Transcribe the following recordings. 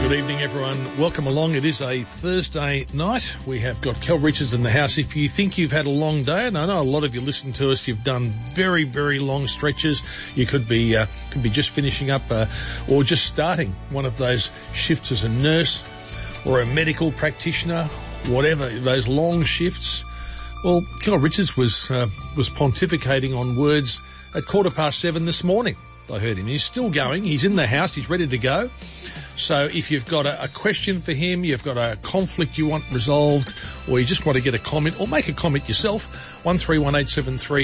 Good evening, everyone. Welcome along. It is a Thursday night. We have got Kel Richards in the house. If you think you've had a long day, and I know a lot of you listen to us, you've done very, very long stretches. You could be just finishing up or just starting one of those shifts as a nurse or a medical practitioner, whatever, those long shifts. Well, Kel Richards was pontificating on words at 7:15 this morning. I heard him. He's still going. He's in the house. He's ready to go. So if you've got a question for him, you've got a conflict you want resolved, or you just want to get a comment or make a comment yourself, 131873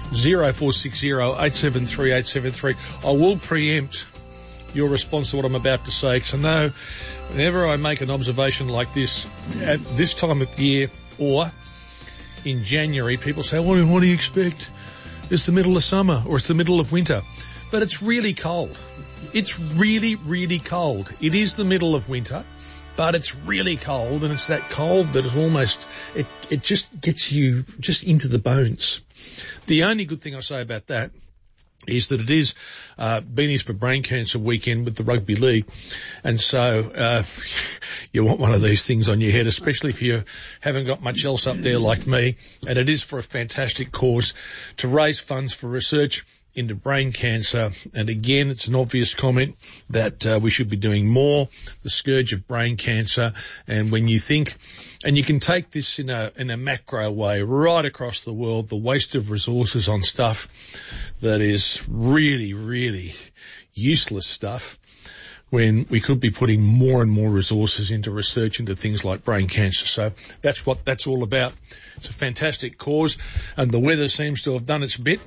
0460 873 873. I will preempt your response to what I'm about to say, because I know whenever I make an observation like this at this time of year or in January, people say, well, what do you expect? It's the middle of summer or it's the middle of winter. But it's really cold. It's really, really cold. It is the middle of winter, but it's really cold, and it's that cold that is almost, it just gets you just into the bones. The only good thing I say about that is that it is Beanies for Brain Cancer weekend with the Rugby League. And so you want one of these things on your head, especially if you haven't got much else up there like me. And it is for a fantastic cause to raise funds for research into brain cancer. And again, it's an obvious comment that we should be doing more, the scourge of brain cancer. And when you think, and you can take this in a macro way right across the world, the waste of resources on stuff that is really, really useless stuff, when we could be putting more and more resources into research into things like brain cancer. So that's what that's all about. It's a fantastic cause, and the weather seems to have done its bit.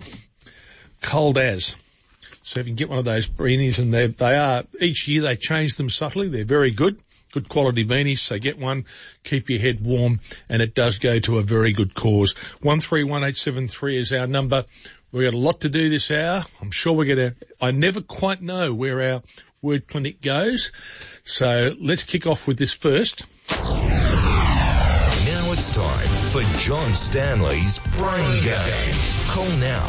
Cold as. So if you can get one of those beanies, and they are, each year they change them subtly. They're very good quality beanies. So get one, keep your head warm, and it does go to a very good cause. 131873 is our number. We've got a lot to do this hour. I'm sure we're going to, I never quite know where our word clinic goes. So let's kick off with this first. Now it's time for John Stanley's Brain Game. Call now,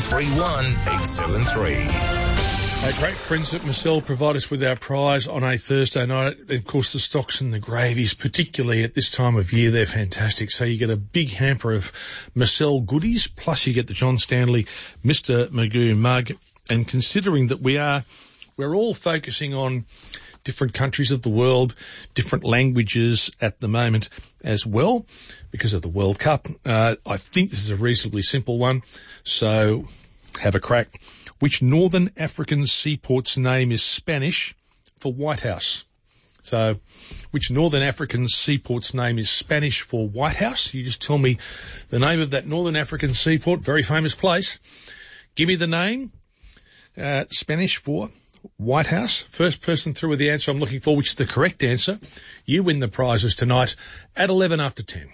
131873. Our great friends at Marcel provide us with our prize on a Thursday night. And of course, the stocks and the gravies, particularly at this time of year, they're fantastic. So you get a big hamper of Marcel goodies, plus you get the John Stanley Mr. Magoo mug. And considering that we're all focusing on different countries of the world, different languages at the moment as well, because of the World Cup. I think this is a reasonably simple one, so have a crack. Which Northern African seaport's name is Spanish for White House? So, which Northern African seaport's name is Spanish for White House? You just tell me the name of that Northern African seaport, very famous place. Give me the name, Spanish for White House. First person through with the answer I'm looking for, which is the correct answer. You win the prizes tonight at 11 after 10.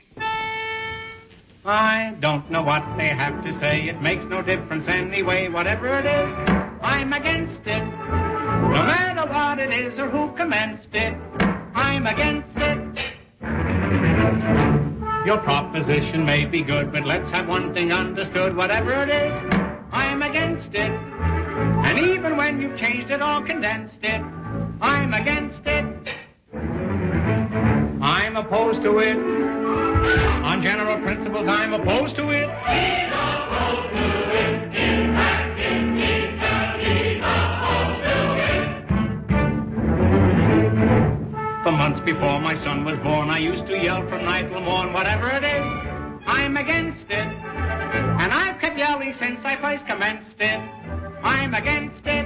I don't know what they have to say. It makes no difference anyway. Whatever it is, I'm against it. No matter what it is or who commenced it, I'm against it. Your proposition may be good, but let's have one thing understood. Whatever it is, I'm against it. And even when you've changed it or condensed it, I'm against it. I'm opposed to it. On general principles, I'm opposed to it. He's opposed to it. In fact, indeed, he's opposed to it. For months before my son was born, I used to yell from night till morn, whatever it is, I'm against it. And I've kept yelling since I first commenced it. I'm against it.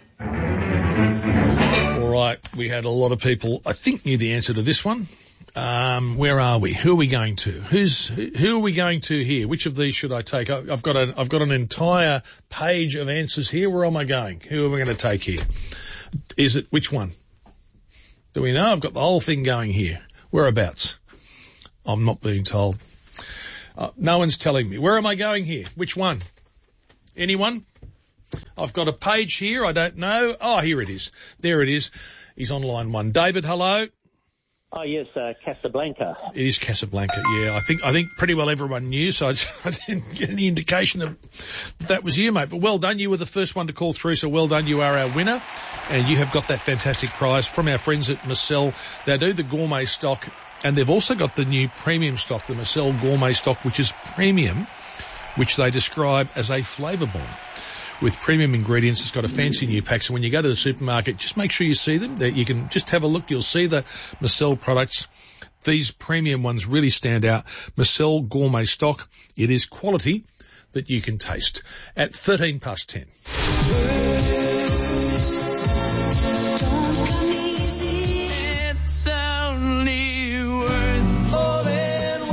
All right, we had a lot of people, I think, knew the answer to this one. Where are we? Who are we going to? Who are we going to here? Which of these should I take? I've got an entire page of answers here. Where am I going? Who are we going to take here? Is it which one? Do we know? I've got the whole thing going here. Whereabouts? I'm not being told. No one's telling me. Where am I going here? Which one? Anyone? I've got a page here. I don't know. Oh, here it is. There it is. He's on line one. David, hello. Oh, yes, Casablanca. It is Casablanca, yeah. I think pretty well everyone knew, so I didn't get any indication of that was you, mate. But well done. You were the first one to call through, so well done. You are our winner, and you have got that fantastic prize from our friends at Marcel. They do the gourmet stock, and they've also got the new premium stock, the Marcel gourmet stock, which is premium, which they describe as a flavour bomb. With premium ingredients, it's got a fancy new pack. So when you go to the supermarket, just make sure you see them. That you can just have a look. You'll see the Marcel products. These premium ones really stand out. Marcel gourmet stock. It is quality that you can taste. At 10:13. It's only words. More than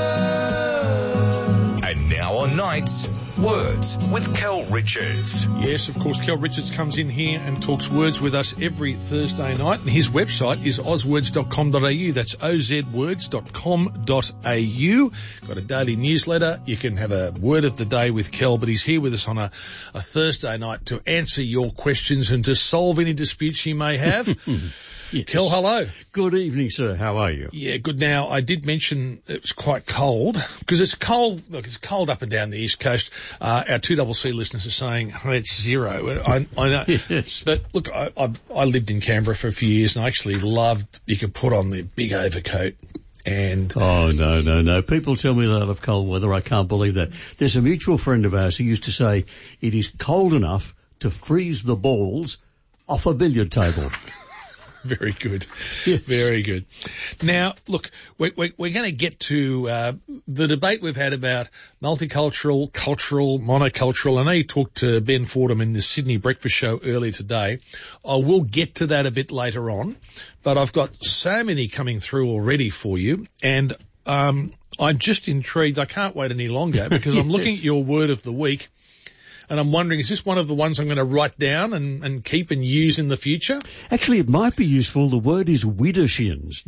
words. And now on Nights, Words with Kel Richards. Yes, of course, Kel Richards comes in here and talks words with us every Thursday night, and his website is ozwords.com.au. That's ozwords.com.au. Got a daily newsletter. You can have a word of the day with Kel, but he's here with us on a Thursday night to answer your questions and to solve any disputes you may have. Yes. Kel, hello. Good evening, sir. How are you? Yeah, good. Now, I did mention it was quite cold, because it's cold. Look, it's cold up and down the East Coast. Our 2CC listeners are saying, oh, it's zero. I know. Yes. But look, I lived in Canberra for a few years, and I actually loved, you could put on the big overcoat. And oh, no. People tell me they love cold weather. I can't believe that. There's a mutual friend of ours who used to say it is cold enough to freeze the balls off a billiard table. Very good. Yes. Very good. Now, look, we're going to get to the debate we've had about multicultural, cultural, monocultural. I know you talked to Ben Fordham in the Sydney Breakfast Show earlier today. I will get to that a bit later on, but I've got so many coming through already for you, and I'm just intrigued. I can't wait any longer because I'm looking at your word of the week. And I'm wondering, is this one of the ones I'm going to write down and keep and use in the future? Actually, it might be useful. The word is widdershins,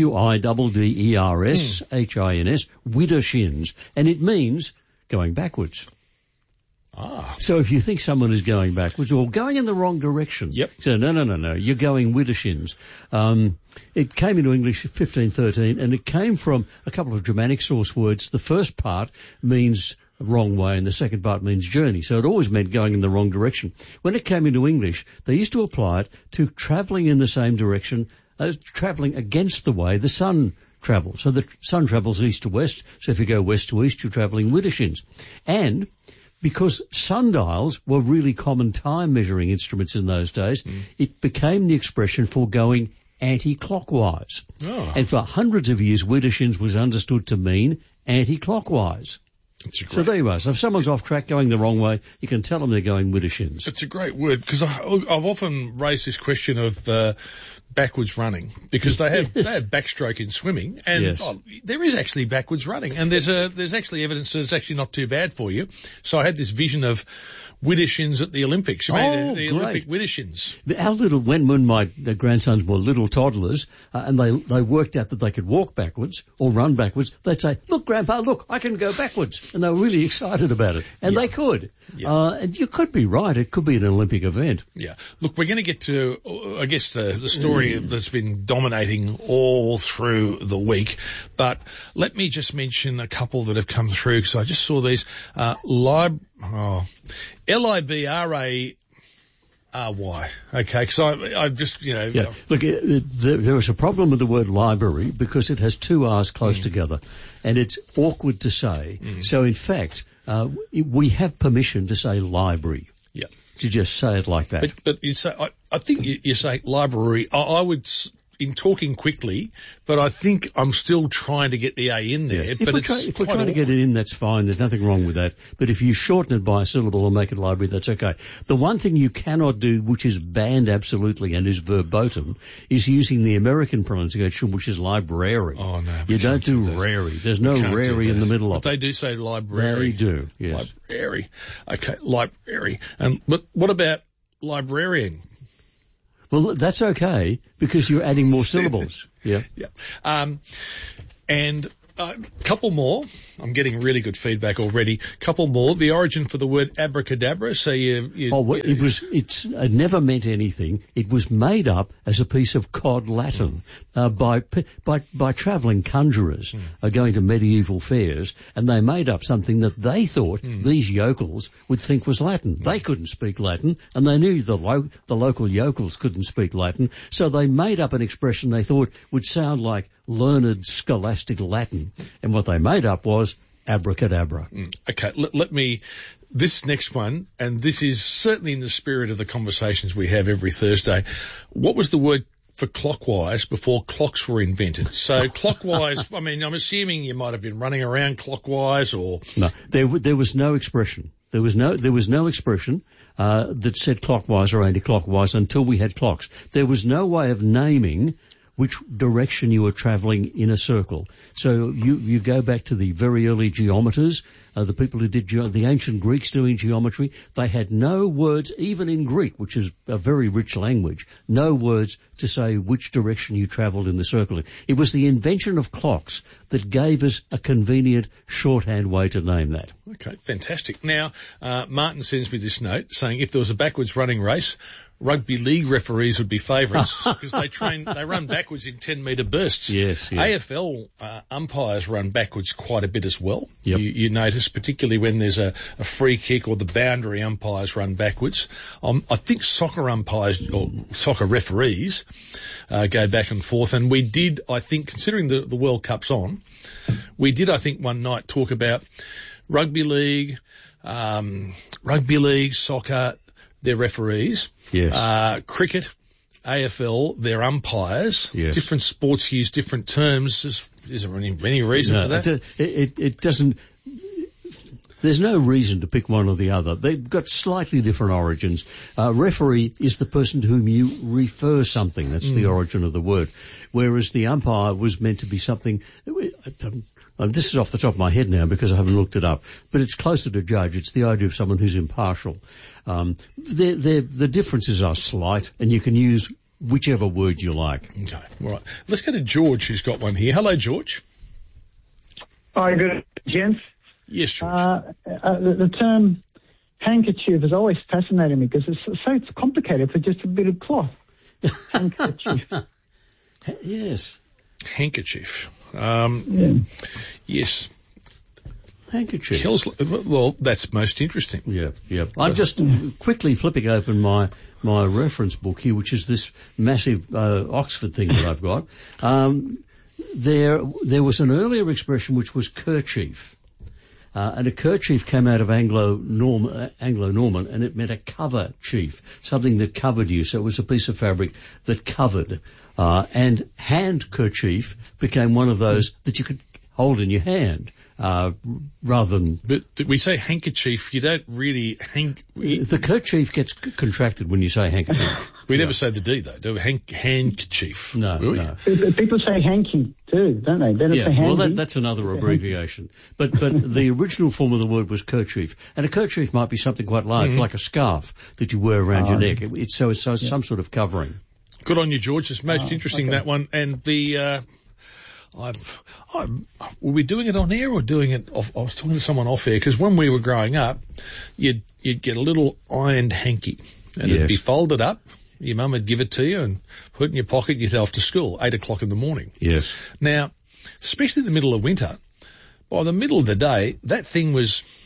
W-I-D-D-E-R-S-H-I-N-S, widdershins, and it means going backwards. Ah. So if you think someone is going backwards or going in the wrong direction, Yep. So no, you're going widdershins. It came into English 1513, and it came from a couple of Germanic source words. The first part means wrong way, and the second part means journey. So it always meant going in the wrong direction. When it came into English, they used to apply it to travelling in the same direction as travelling against the way the sun travels. So the sun travels east to west, so if you go west to east, you're travelling widdershins. And because sundials were really common time measuring instruments in those days, it became the expression for going anti-clockwise. Oh. And for hundreds of years, widdershins was understood to mean anti-clockwise. So there you are. So if someone's off track going the wrong way, you can tell them they're going widdershins. It's a great word, because I've often raised this question of backwards running, because they have backstroke in swimming, and there is actually backwards running, and there's actually evidence that it's actually not too bad for you. So I had this vision of widdershins at the Olympics. The Olympic widdershins. When my grandsons were little toddlers, and they worked out that they could walk backwards or run backwards, they'd say, "Look, Grandpa, look, I can go backwards," and they were really excited about it, and they could. Yeah. And you could be right; it could be an Olympic event. Yeah. Look, we're going to get to, I guess, the story that's been dominating all through the week, but let me just mention a couple that have come through, because I just saw these. Libray. Okay, because I just, Yeah. Look, there is a problem with the word library because it has two R's close together, and it's awkward to say. So in fact, we have permission to say library. Yeah. To just say it like that. But you say, I think you say library. I would, in talking quickly, but I think I'm still trying to get the A in there. Yes. But If we're trying to get it in, that's fine. There's nothing wrong with that. But if you shorten it by a syllable and make it library, that's okay. The one thing you cannot do, which is banned absolutely and is verboten, is using the American pronunciation, which is library. Oh, no. You don't do rary. There's no rary in the middle of it. But they do say library. They do, yes. Library. Okay, library. But what about librarian? Well, that's okay because you're adding more syllables. Yeah. Yeah. And Couple more. I'm getting really good feedback already. Couple more. The origin for the word abracadabra. So it never meant anything. It was made up as a piece of cod Latin by travelling conjurers going to medieval fairs, and they made up something that they thought these yokels would think was Latin. They couldn't speak Latin, and they knew the local yokels couldn't speak Latin, so they made up an expression they thought would sound like learned scholastic Latin, and what they made up was abracadabra. Okay, let me... This next one, and this is certainly in the spirit of the conversations we have every Thursday. What was the word for clockwise before clocks were invented? So clockwise, I mean, I'm assuming you might have been running around clockwise or... No, there was no expression. There was no expression that said clockwise or anti-clockwise until we had clocks. There was no way of naming which direction you were travelling in a circle. So you go back to the very early geometers, the people who did the ancient Greeks doing geometry. They had no words, even in Greek, which is a very rich language, no words to say which direction you travelled in the circle. It was the invention of clocks that gave us a convenient shorthand way to name that. Okay, fantastic. Now, Martin sends me this note saying if there was a backwards running race, rugby league referees would be favourites because they run backwards in 10-metre bursts. Yes. AFL umpires run backwards quite a bit as well. Yep. You notice, particularly when there's a free kick or the boundary, umpires run backwards. I think soccer umpires or soccer referees go back and forth. And we did, I think, considering the World Cup's on, we did, I think, one night talk about rugby league, soccer, their referees. Yes. Cricket, AFL, their umpires. Yes. Different sports use different terms. Is there any reason for that? It doesn't. There's no reason to pick one or the other. They've got slightly different origins. Referee is the person to whom you refer something. That's the origin of the word. Whereas the umpire was meant to be something. This is off the top of my head now because I haven't looked it up, but it's closer to judge. It's the idea of someone who's impartial. The differences are slight, and you can use whichever word you like. Okay, all right. Let's go to George, who's got one here. Hello, George. Hi, good, gents. Yes, George. The term handkerchief has always fascinated me because it's complicated for just a bit of cloth. Handkerchief. Yes. Handkerchief. Yes. Handkerchief. Well, that's most interesting. Yeah. I'm just quickly flipping open my reference book here, which is this massive Oxford thing that I've got. There was an earlier expression which was kerchief. And a kerchief came out of Anglo-Norman, and it meant a cover chief, something that covered you. So it was a piece of fabric that covered. And handkerchief became one of those that you could hold in your hand, rather than... But we say handkerchief, you don't really... The kerchief gets contracted when you say handkerchief. We never say the D, though. Do we? Handkerchief. No. People say hanky too, don't they? They don't say handy. Well, that's another abbreviation. But the original form of the word was kerchief. And a kerchief might be something quite large, like a scarf that you wear around your neck. It's some sort of covering. Good on you, George. It's most interesting, that one. And the... were we doing it on air or doing it off? I was talking to someone off air because when we were growing up, you'd get a little ironed hanky and it'd be folded up. Your mum would give it to you and put it in your pocket. You'd head off to school, 8 o'clock in the morning. Yes. Now, especially in the middle of winter, by the middle of the day, that thing,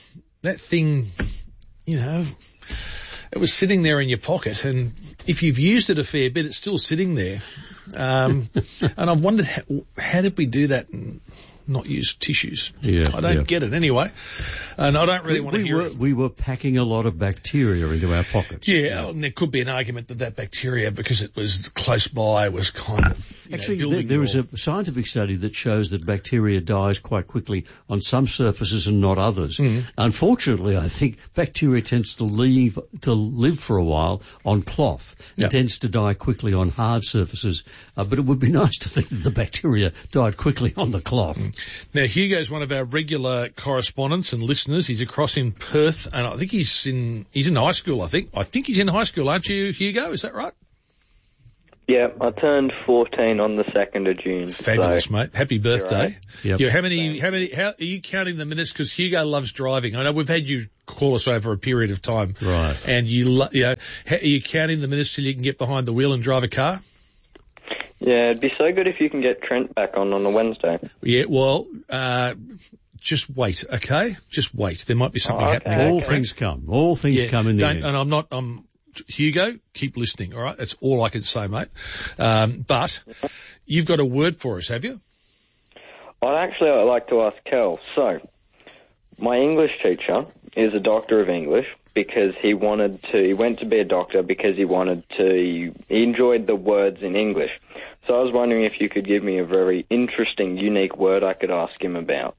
it was sitting there in your pocket, and if you've used it a fair bit, it's still sitting there. And I've wondered how did we do that and not use tissues? Yeah, I don't get it anyway, and I don't really want to hear it. We were packing a lot of bacteria into our pockets. Yeah, and there could be an argument that bacteria, because it was close by, was kind of actually there is a scientific study that shows that bacteria dies quite quickly on some surfaces and not others. Unfortunately, I think bacteria tends to live for a while on cloth. It tends to die quickly on hard surfaces, but it would be nice to think that the bacteria died quickly on the cloth. Now, Hugo's one of our regular correspondents and listeners. He's across in Perth, and I think he's in high school, I think. I think he's in high school, aren't you, Hugo? Is that right? Yeah, I turned 14 on the 2nd of June. Fabulous, so mate. Happy birthday. Yep. How are you counting the minutes? Because Hugo loves driving. I know we've had you call us over a period of time. Right. And are you counting the minutes till you can get behind the wheel and drive a car? Yeah, it'd be so good if you can get Trent back on a Wednesday. Yeah, well, just wait, okay? Just wait. There might be something happening. All things come. All things come in the end. And Hugo, keep listening, all right? That's all I can say, mate. But you've got a word for us, have you? I'd like to ask Kel. So, my English teacher is a doctor of English because he went to be a doctor because he enjoyed the words in English. So I was wondering if you could give me a very interesting, unique word I could ask him about.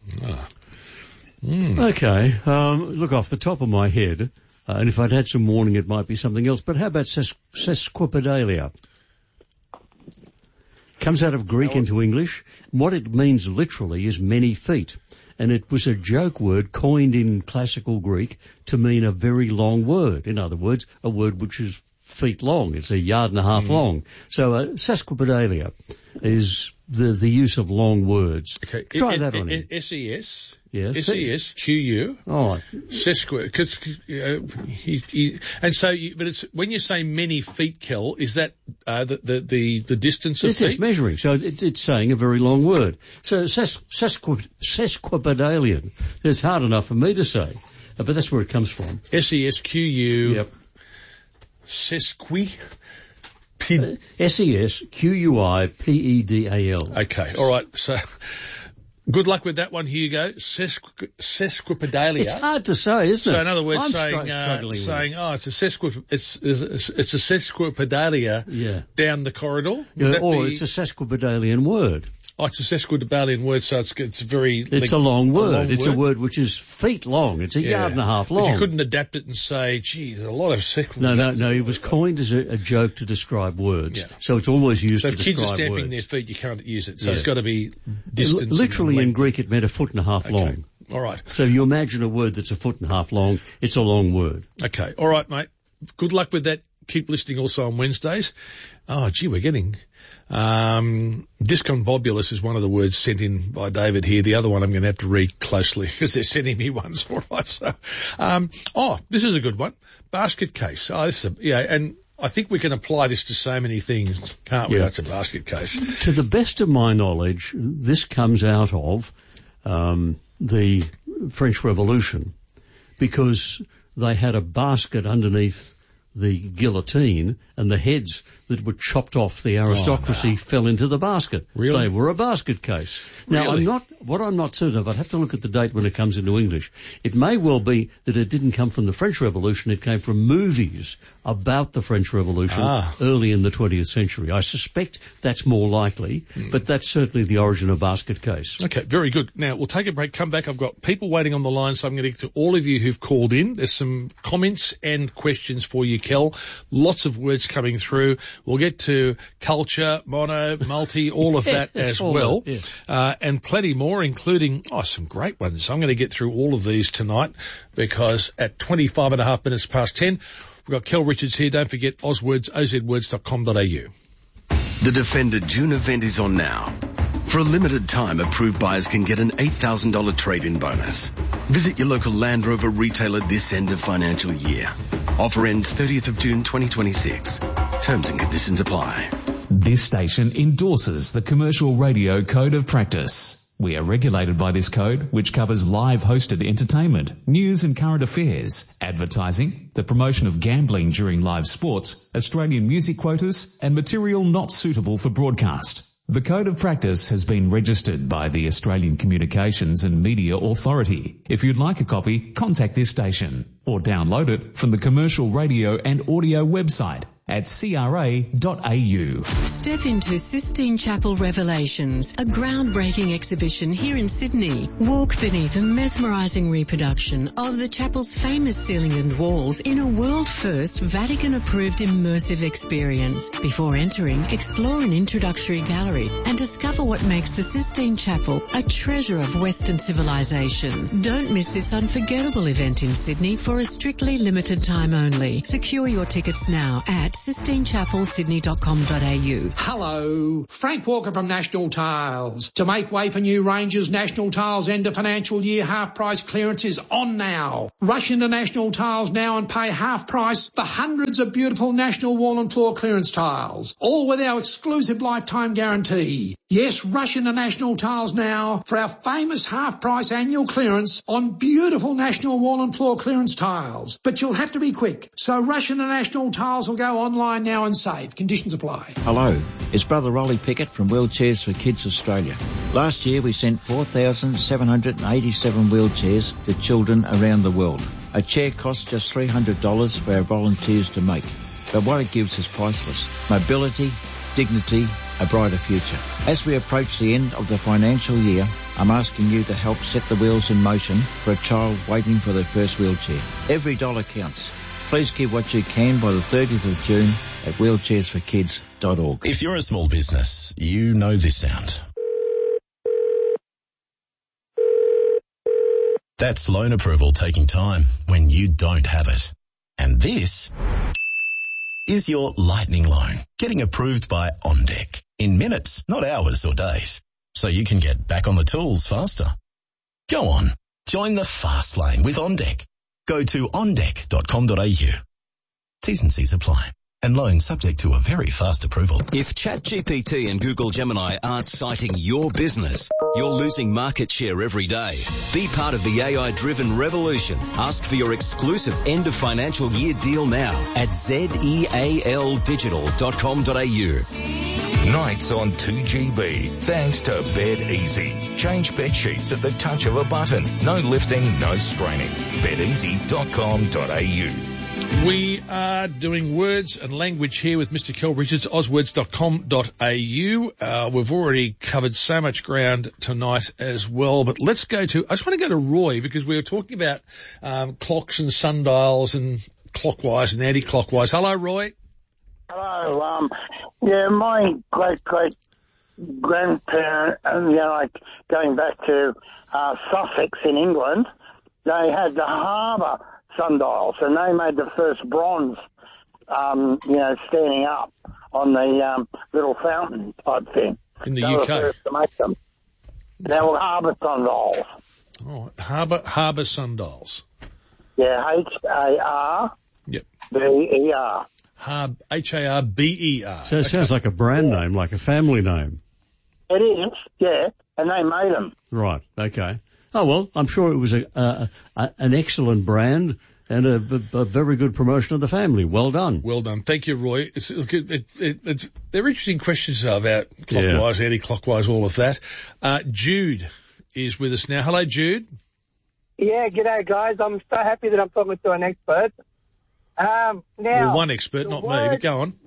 Okay. Look, off the top of my head, and if I'd had some warning, it might be something else. But how about sesquipedalia? Comes out of Greek into English. What it means literally is many feet. And it was a joke word coined in classical Greek to mean a very long word. In other words, a word which is feet long. It's 1.5 yards long. So sesquipedalia is the use of long words. Okay. Try that on him. SES. Yes. SESQU. Oh. And so, but it's, when you say many feet, Kel, is that, the distance of feet? It's measuring. So it's saying a very long word. So sesquipedalian. It's hard enough for me to say. But that's where it comes from. SESQU. Yep. SESQUIPEDAL. Okay. All right. So, good luck with that one, Hugo. Sesquipedalia. It's hard to say, isn't it? So in other words, it's a sesquipedalia down the corridor. It's a sesquipedalian word. Oh, it's a sesquipedalian word, so it's very... It's a long word. It's a word which is feet long. It's 1.5 yards long. But you couldn't adapt it and say, gee, there's a lot of sesquipedalian. No. It was coined as a joke to describe words. Yeah. So it's always used to describe words. So if kids are stamping their feet, you can't use it. So it's got to be distance. Literally in Greek, it meant 1.5 foot long. All right. So you imagine a word that's 1.5 foot long. It's a long word. Okay. All right, mate. Good luck with that. Keep listening also on Wednesdays. Oh, gee, we're getting... discombobulous is one of the words sent in by David here. The other one I'm going to have to read closely because they're sending me ones. All right. So, this is a good one. Basket case. And I think we can apply this to so many things, can't we? That's a basket case. To the best of my knowledge, this comes out of, the French Revolution because they had a basket underneath the guillotine, and the heads that were chopped off the aristocracy fell into the basket. Really? They were a basket case. Now, really? I'm not certain of, I'd have to look at the date when it comes into English. It may well be that it didn't come from the French Revolution, it came from movies about the French Revolution early in the 20th century. I suspect that's more likely, but that's certainly the origin of basket case. Okay, very good. Now, we'll take a break, come back. I've got people waiting on the line, so I'm going to get to all of you who've called in. There's some comments and questions for you, Kel. Lots of words coming through. We'll get to culture, mono, multi, all of that as well. And plenty more, including, some great ones. I'm going to get through all of these tonight because at 25.5 minutes past 10, we've got Kel Richards here. Don't forget Ozwords, ozwords.com.au. The Defender June event is on now. For a limited time, approved buyers can get an $8,000 trade-in bonus. Visit your local Land Rover retailer this end of financial year. Offer ends 30th of June 2026. Terms and conditions apply. This station endorses the Commercial Radio Code of Practice. We are regulated by this code, which covers live hosted entertainment, news and current affairs, advertising, the promotion of gambling during live sports, Australian music quotas, and material not suitable for broadcast. The Code of Practice has been registered by the Australian Communications and Media Authority. If you'd like a copy, contact this station or download it from the Commercial Radio and Audio website at cra.au. Step into Sistine Chapel Revelations, a groundbreaking exhibition here in Sydney. Walk beneath a mesmerising reproduction of the chapel's famous ceiling and walls in a world-first Vatican-approved immersive experience. Before entering, explore an introductory gallery and discover what makes the Sistine Chapel a treasure of Western civilization. Don't miss this unforgettable event in Sydney for a strictly limited time only. Secure your tickets now at sistinechapelsydney.com.au. Hello, Frank Walker from National Tiles. To make way for new ranges, National Tiles end of financial year half price clearance is on now. Rush into National Tiles now and pay half price for hundreds of beautiful National Wall and Floor clearance tiles, all with our exclusive lifetime guarantee. Yes, rush into National Tiles now for our famous half price annual clearance on beautiful National Wall and Floor clearance tiles. But you'll have to be quick, so rush into National Tiles or go online now and save. Conditions apply. Hello, it's Brother Rolly Pickett from Wheelchairs for Kids Australia. Last year we sent 4,787 wheelchairs to children around the world. A chair costs just $300 for our volunteers to make, but what it gives is priceless. Mobility, dignity, a brighter future. As we approach the end of the financial year, I'm asking you to help set the wheels in motion for a child waiting for their first wheelchair. Every dollar counts. Please give what you can by the 30th of June at wheelchairsforkids.org. If you're a small business, you know this sound. That's loan approval taking time when you don't have it. And this is your lightning loan getting approved by OnDeck in minutes, not hours or days, so you can get back on the tools faster. Go on, join the fast lane with OnDeck. Go to ondeck.com.au. T's and C's apply. And loan subject to a very fast approval. If ChatGPT and Google Gemini aren't citing your business, you're losing market share every day. Be part of the AI-driven revolution. Ask for your exclusive end of financial year deal now at zealdigital.com.au. Nights on 2GB, thanks to Bed Easy. Change bed sheets at the touch of a button. No lifting, no straining. bedeasy.com.au. We are doing words and language here with Mr. Kel Richards, oswords.com.au. We've already covered so much ground tonight as well, but I just want to go to Roy, because we were talking about clocks and sundials and clockwise and anti-clockwise. Hello, Roy. Hello. My great-grandparent, like going back to Sussex in England, they had the harbour sundials, and they made the first bronze, standing up on the little fountain type thing. In the they UK. Were the first to make them. They were harbour sundials. Oh, harbour sundials. Yeah, H-A-R. Yep. B-E-R. H-A-R-B-E-R. So it sounds like a brand name, like a family name. It is, yeah, and they made them. Right, okay. Oh, well, I'm sure it was an excellent brand and a very good promotion of the family. Well done. Well done. Thank you, Roy. They're interesting questions about clockwise, anti-clockwise, all of that. Jude is with us now. Hello, Jude. Yeah, g'day, guys. I'm so happy that I'm talking to an expert. Now, well, one expert, not me, but go on.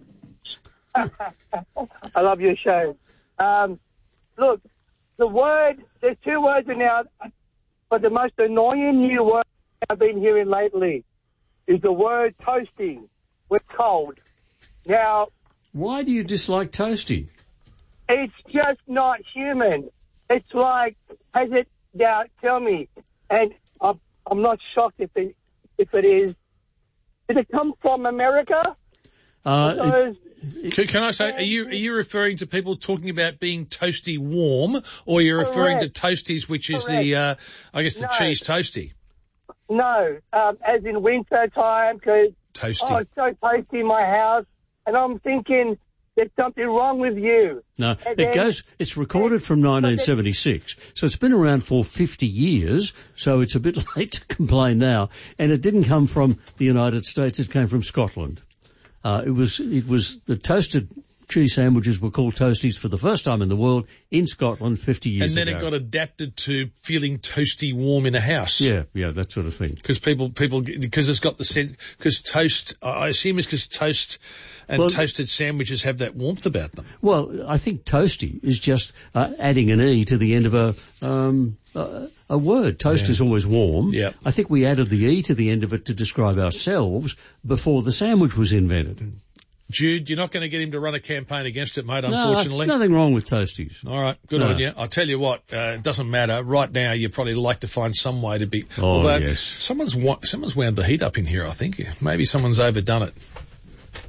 I love your show. Look, there's two words now, but the most annoying new word I've been hearing lately is the word toasty with cold. Now, why do you dislike toasty? It's just not human. It's like, now tell me, and I'm not shocked if it is. Did it come from America? Can I say, are you referring to people talking about being toasty warm, or you're referring to toasties, which is the cheese toasty? No, as in winter time, because toasty. It's so toasty in my house, and I'm thinking there's something wrong with you. No, it's recorded from 1976, so it's been around for 50 years, so it's a bit late to complain now, and it didn't come from the United States, it came from Scotland. It was the toasted cheese sandwiches were called toasties for the first time in the world in Scotland 50 years ago. And then it got adapted to feeling toasty warm in a house. Yeah, that sort of thing. Because because it's got the scent, because toast, I assume it's because toast and toasted sandwiches have that warmth about them. Well, I think toasty is just adding an E to the end of a word. Toast is always warm. Yeah. I think we added the E to the end of it to describe ourselves before the sandwich was invented. Jude, you're not going to get him to run a campaign against it, mate, unfortunately. No, nothing wrong with toasties. All right, good on you. I'll tell you what, it doesn't matter. Right now, you probably like to find some way to be... yes. Someone's wound the heat up in here, I think. Maybe someone's overdone it.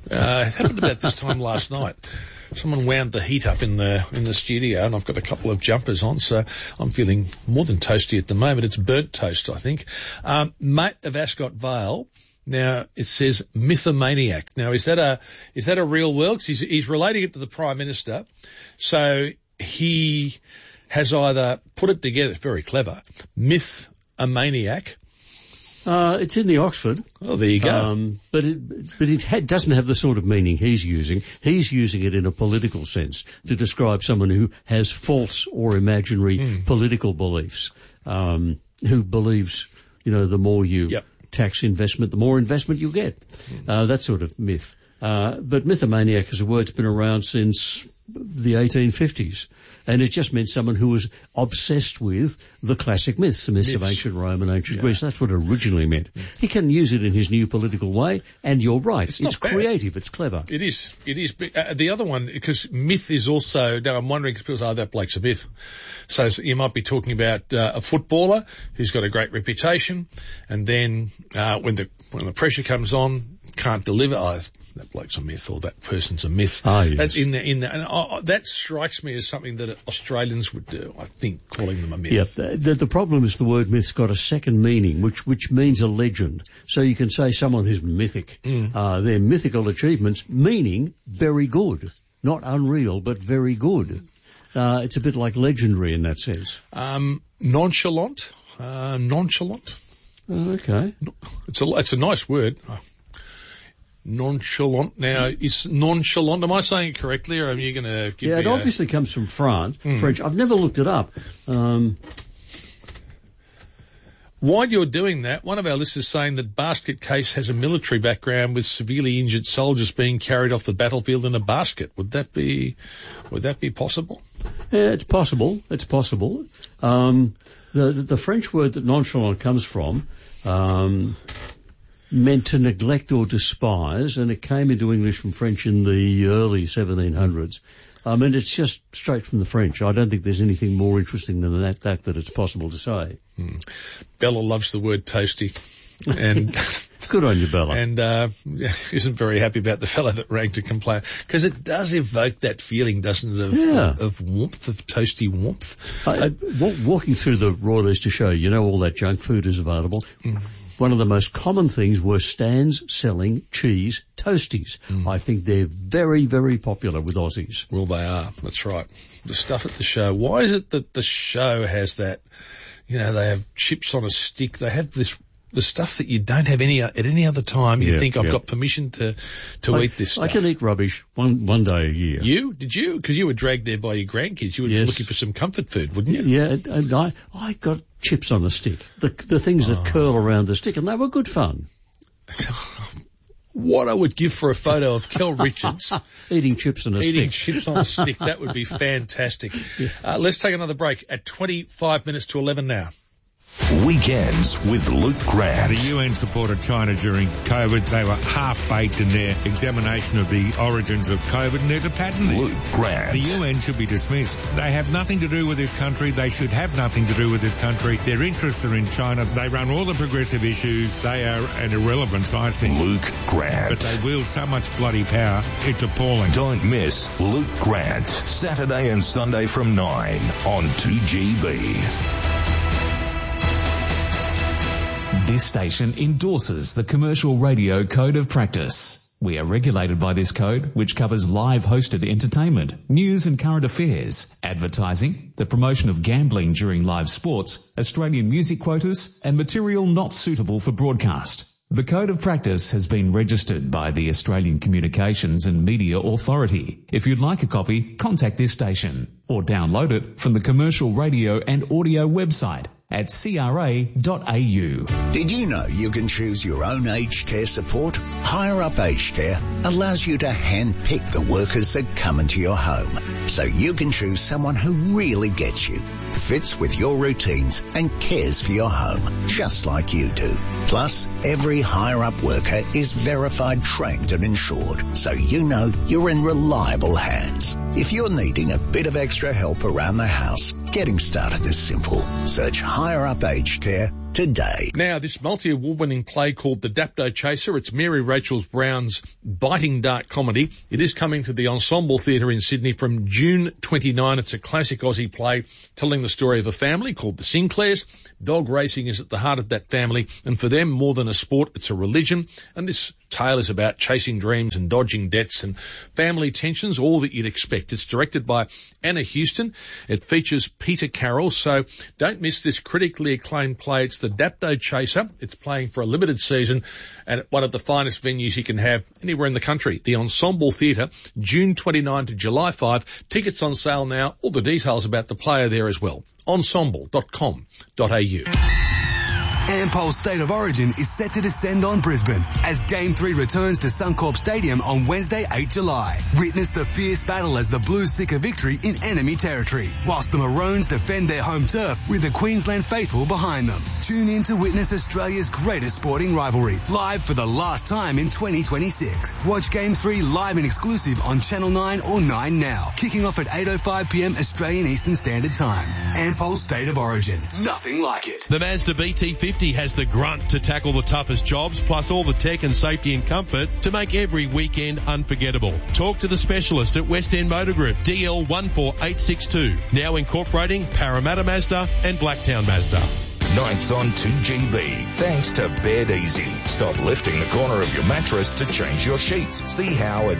It happened about this time last night. Someone wound the heat up in the studio, and I've got a couple of jumpers on, so I'm feeling more than toasty at the moment. It's burnt toast, I think. Mate of Ascot Vale. Now it says mythomaniac. Now is that a real word? 'Cause he's relating it to the Prime Minister, so he has either put it together. Very clever. Myth-a-maniac. It's in the Oxford. Oh, there you go. But it doesn't have the sort of meaning he's using. He's using it in a political sense to describe someone who has false or imaginary political beliefs, who believes, the more you tax investment, the more investment you get. That sort of myth. But mythomaniac as a word's been around since the 1850s. And it just meant someone who was obsessed with the classic myths, the myths of ancient Rome and ancient Greece. That's what it originally meant. He can use it in his new political way, and you're right. It's creative. It's clever. It is. The other one, because myth is also, now I'm wondering, because people say, that bloke's a myth. So you might be talking about a footballer who's got a great reputation, and then when the pressure comes on, can't deliver. That bloke's a myth, or that person's a myth. Yes. That strikes me as something that Australians would do, I think, calling them a myth. Yeah, the problem is the word myth's got a second meaning, which means a legend. So you can say someone who's mythic. Their mythical achievements, meaning very good. Not unreal, but very good. It's a bit like legendary in that sense. Nonchalant. Okay. It's a nice word. Nonchalant. Now, is nonchalant, am I saying it correctly, or are you going to give me it obviously comes from French. I've never looked it up. While you're doing that, one of our listeners is saying that Basket Case has a military background with severely injured soldiers being carried off the battlefield in a basket. Would that be possible? Yeah, it's possible. It's possible. The French word that nonchalant comes from, meant to neglect or despise, and it came into English from French in the early 1700s. It's just straight from the French. I don't think there's anything more interesting than that it's possible to say. Bella loves the word toasty. And good on you, Bella. And isn't very happy about the fellow that rang to complain, because it does evoke that feeling, doesn't it, of warmth, of toasty warmth. Walking through the Royal Easter Show, all that junk food is available. One of the most common things were stands selling cheese toasties. I think they're very, very popular with Aussies. Well, they are. That's right. The stuff at the show. Why is it that the show has that, they have chips on a stick. They have the stuff that you don't have at any other time. You think, I've got permission to eat this stuff. I can eat rubbish one day a year. You? Did you? Because you were dragged there by your grandkids. You were looking for some comfort food, wouldn't you? Yeah, and I got chips on the stick. The things that curl around the stick, and they were good fun. What I would give for a photo of Kel Richards eating chips on a stick. Eating chips on a stick, that would be fantastic. Let's take another break at 25 minutes to 11 now. Weekends with Luke Grant. The UN supported China during COVID. They were half-baked in their examination of the origins of COVID, and there's a pattern there. Luke Grant. The UN should be dismissed. They have nothing to do with this country. They should have nothing to do with this country. Their interests are in China. They run all the progressive issues. They are an irrelevance, I think. Luke Grant. But they wield so much bloody power, it's appalling. Don't miss Luke Grant, Saturday and Sunday from 9 on 2GB. This station endorses the Commercial Radio Code of Practice. We are regulated by this code, which covers live hosted entertainment, news and current affairs, advertising, the promotion of gambling during live sports, Australian music quotas, and material not suitable for broadcast. The Code of Practice has been registered by the Australian Communications and Media Authority. If you'd like a copy, contact this station or download it from the Commercial Radio and Audio website at cra.au. Did you know you can choose your own aged care support? Higher Up Aged Care allows you to hand-pick the workers that come into your home, so you can choose someone who really gets you, fits with your routines and cares for your home, just like you do. Plus, every Higher Up worker is verified, trained and insured, so you know you're in reliable hands. If you're needing a bit of extra help around the house, getting started is simple. Search Higher Up Aged Care to today. Now, this multi-award-winning play called The Dapto Chaser, it's Mary Rachel Brown's biting dark comedy. It is coming to the Ensemble Theatre in Sydney from June 29. It's a classic Aussie play telling the story of a family called the Sinclairs. Dog racing is at the heart of that family, and for them, more than a sport, it's a religion. And this tale is about chasing dreams and dodging debts and family tensions, all that you'd expect. It's directed by Anna Houston. It features Peter Carroll, so don't miss this critically acclaimed play. It's The Dapto Chaser. It's playing for a limited season and at one of the finest venues you can have anywhere in the country, the Ensemble Theatre, June 29 to July 5. Tickets on sale now. All the details about the play are there as well. ensemble.com.au. Ampol's State of Origin is set to descend on Brisbane as Game 3 returns to Suncorp Stadium on Wednesday, 8 July. Witness the fierce battle as the Blues seek a victory in enemy territory, whilst the Maroons defend their home turf with the Queensland faithful behind them. Tune in to witness Australia's greatest sporting rivalry, live for the last time in 2026. Watch Game 3 live and exclusive on Channel 9 or 9 Now, kicking off at 8:05pm Australian Eastern Standard Time. Ampol's State of Origin. Nothing like it. The Mazda BT50 has the grunt to tackle the toughest jobs, plus all the tech and safety and comfort to make every weekend unforgettable. Talk to the specialist at West End Motor Group, DL 14862, now incorporating Parramatta Mazda and Blacktown Mazda. Nights on 2GB, thanks to Bed Easy. Stop lifting the corner of your mattress to change your sheets. See how at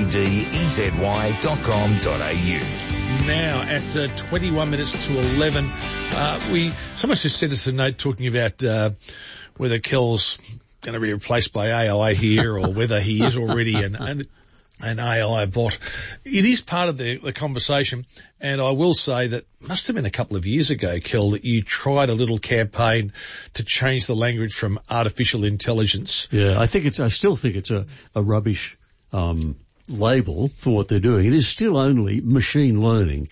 bedezy.com.au. Now at 21 minutes to 11, someone just sent us a note talking about whether Kel's going to be replaced by AI here or whether he is already an AI bot. It is part of the conversation, and I will say that must have been a couple of years ago, Kel, that you tried a little campaign to change the language from artificial intelligence. Yeah, I still think it's a rubbish label for what they're doing. It is still only machine learning.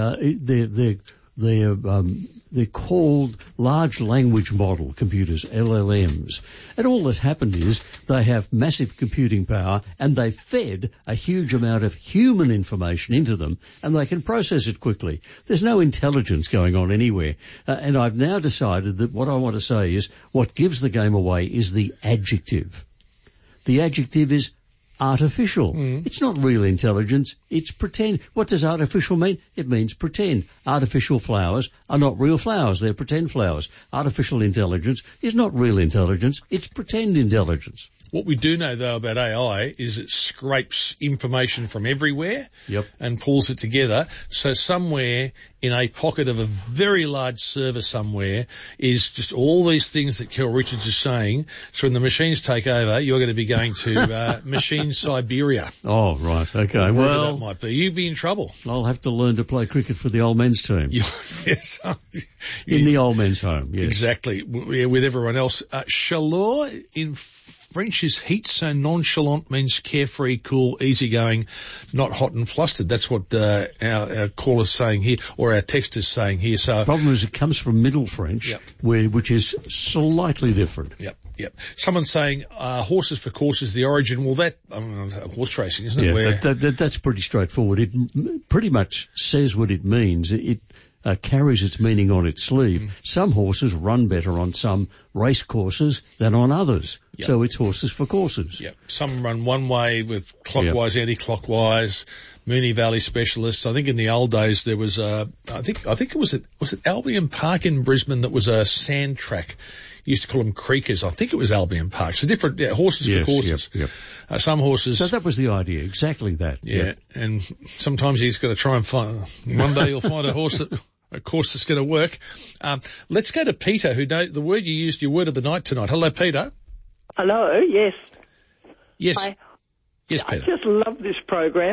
They're called large language model computers, LLMs. And all that's happened is they have massive computing power and they fed a huge amount of human information into them and they can process it quickly. There's no intelligence going on anywhere. And I've now decided that what I want to say is what gives the game away is the adjective. The adjective is artificial. It's not real intelligence, it's pretend. What does artificial mean? It means pretend. Artificial flowers are not real flowers, they're pretend flowers. Artificial intelligence is not real intelligence, it's pretend intelligence. What we do know, though, about AI is it scrapes information from everywhere and pulls it together. So somewhere in a pocket of a very large server somewhere is just all these things that Kel Richards is saying. So when the machines take over, you're going to be going to Machine Siberia. Oh, right. Okay. Well, that might be. You'd be in trouble. I'll have to learn to play cricket for the old men's team. Yes. In the old men's home, yes. Exactly. With everyone else. Chaleur in French is heat, so nonchalant means carefree, cool, easygoing, not hot and flustered. That's what our caller's saying here, or our text is saying here. So the problem is it comes from Middle French, which is slightly different. Yep. Someone's saying horses for courses, the origin. Well, that horse racing, isn't it? Yeah, that's pretty straightforward. It pretty much says what it means. It carries its meaning on its sleeve. Some horses run better on some race courses than on others. So it's horses for courses. Some run one way with clockwise, anti-clockwise, Moonee Valley specialists. I think in the old days there was I think it was it Albion Park in Brisbane that was a sand track. You used to call them creekers. I think it was Albion Park. So different horses for courses. Some horses. So that was the idea, exactly that. And sometimes he's got to try and find. One day you'll find a course that's going to work. Let's go to Peter, who knows the word you used, your word of the night tonight. Hello, Peter. Hello. Yes. Yes. Yes, Peter. I just love this program.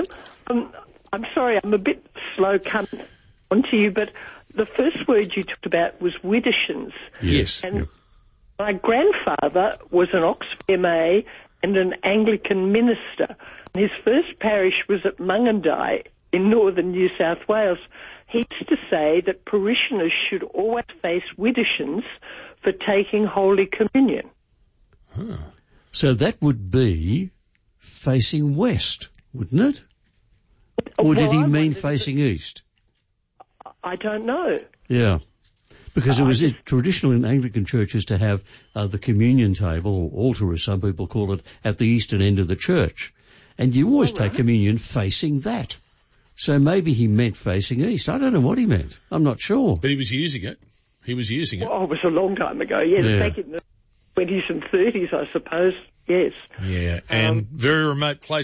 I'm sorry, I'm a bit slow coming onto you, but the first word you talked about was widdershins. Yes. And my grandfather was an Oxford MA and an Anglican minister. His first parish was at Mungandai in northern New South Wales. He used to say that parishioners should always face widdershins for taking Holy Communion. So that would be facing west, wouldn't it? Or did he mean facing east? I don't know. Yeah. Because it was traditional in Anglican churches to have the communion table, or altar as some people call it, at the eastern end of the church. And you always take communion facing that. So maybe he meant facing east. I don't know what he meant. I'm not sure. But he was using it. Oh, it was a long time ago, back in the 20s and 30s, I suppose, yes. Yeah, and very remote place.